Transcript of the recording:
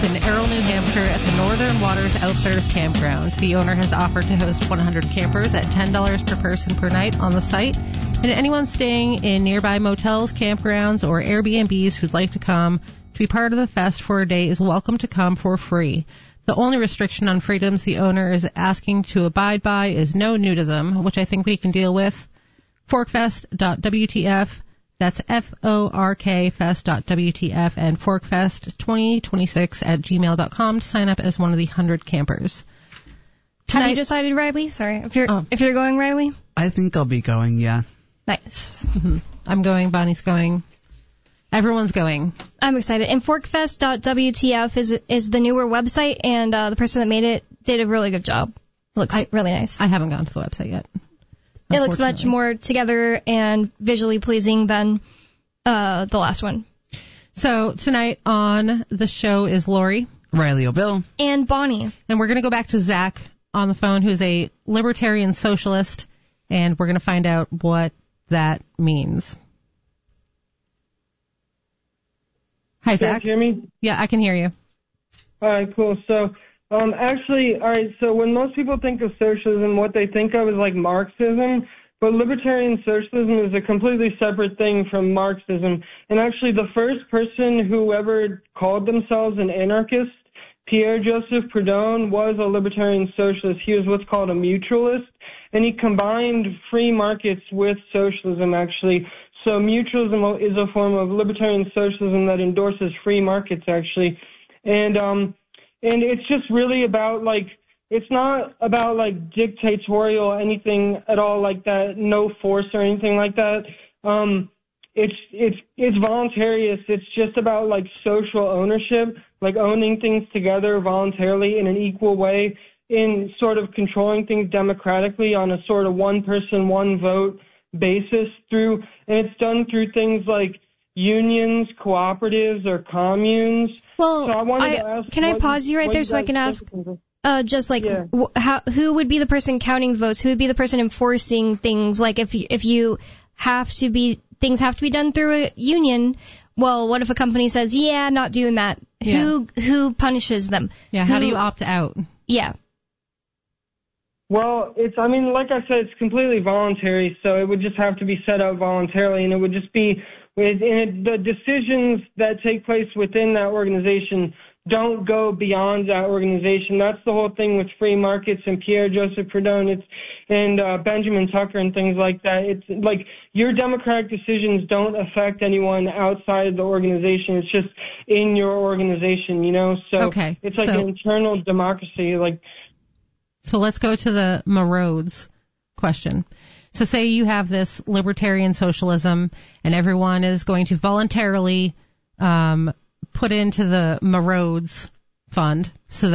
in Errol, New Hampshire at the Northern Waters Outfitters Campground. The owner has offered to host 100 campers at $10 per person per night on the site. And anyone staying in nearby motels, campgrounds, or Airbnbs who'd like to come to be part of the fest for a day is welcome to come for free. The only restriction on freedoms the owner is asking to abide by is no nudism, which I think we can deal with. Forkfest.wtf. That's forkfest.wtf and forkfest2026@gmail.com to sign up as one of the 100 campers. Have you decided, Riley? Sorry, if you're going, Riley? I think I'll be going, yeah. Nice. Mm-hmm. I'm going, Bonnie's going. Everyone's going. I'm excited. And forkfest.wtf is the newer website, and the person that made it did a really good job. Looks really nice. I haven't gone to the website yet. It looks much more together and visually pleasing than the last one. So tonight on the show is Lori, Riley O'Bill, and Bonnie. And we're going to go back to Zach on the phone, who's a libertarian socialist, and we're going to find out what that means. Hi, Zach. Can you hear me? Yeah, I can hear you. All right, cool. So, so when most people think of socialism, what they think of is like Marxism, but libertarian socialism is a completely separate thing from Marxism. And actually, the first person who ever called themselves an anarchist, Pierre-Joseph Proudhon, was a libertarian socialist. He was what's called a mutualist, and he combined free markets with socialism, actually. So mutualism is a form of libertarian socialism that endorses free markets, actually. And it's just really about, like, it's not about, like, dictatorial anything at all like that, no force or anything like that. It's voluntarious. It's just about, like, social ownership, like owning things together voluntarily in an equal way, in sort of controlling things democratically on a sort of one person, one vote basis and it's done through things like unions, cooperatives, or communes. Well, so I wanted to ask, can I pause you right there so I can ask, who would be the person counting votes? Who would be the person enforcing things? Like, if you things have to be done through a union, well, what if a company says, yeah, not doing that? Yeah. Who punishes them? Yeah, how do you opt out? Yeah. Well, like I said, it's completely voluntary, so it would just have to be set up voluntarily, and it would just be the decisions that take place within that organization don't go beyond that organization. That's the whole thing with free markets and Pierre-Joseph Proudhon and Benjamin Tucker and things like that. It's like your democratic decisions don't affect anyone outside of the organization. It's just in your organization, So it's like an internal democracy, like. So let's go to the marauds question. So say you have this libertarian socialism and everyone is going to voluntarily put into the marauds fund so